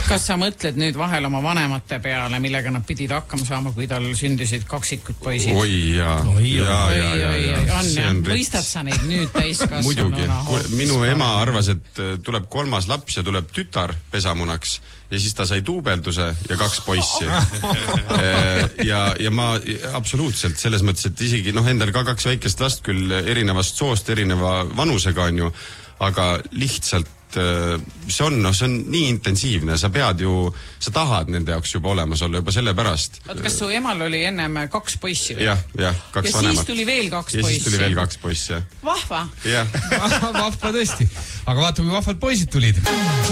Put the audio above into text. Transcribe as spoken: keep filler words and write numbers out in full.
Kas sa mõtled nüüd vahel oma vanemate peale, millega nad pidid hakkama saama, kui tal sündisid kaksikud poisid? Oi, jaa. Oi, oi, oi, on ja. Mõistad sa neid nüüd täiskasvanu? Muidugi. Minu ema arvas, et tuleb kolmas laps ja tuleb tütar pesamunaks ja siis ta sai duubelduse ja kaks poissi. ja, ja ma absoluutselt selles mõttes, et isegi noh, endal ka kaks väikest last küll erinevast soost, erineva vanusega on ju, aga lihtsalt see on, no see on nii intensiivne, sa pead ju, sa tahad nende jaoks juba olemas olla juba selle pärast. Oot, kas su emal oli ennem kaks poissi? Jah, jah, kaks ja vanemat. Ja siis tuli veel kaks ja poissi? Ja siis tuli veel kaks poissi, jah. Vahva? Jah. Vahva tõesti. Aga vaata, kui vahvad poisid tulid.